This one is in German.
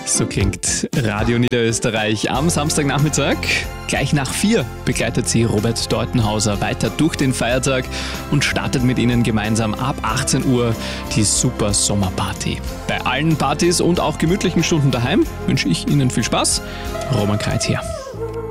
So klingt Radio Niederösterreich am Samstagnachmittag. Gleich nach 4 begleitet sie Robert Deutenhauser weiter durch den Feiertag und startet mit Ihnen gemeinsam ab 18 Uhr die Super Sommerparty. Bei allen Partys und auch gemütlichen Stunden daheim wünsche ich Ihnen viel Spaß. Roman Kreitz hier.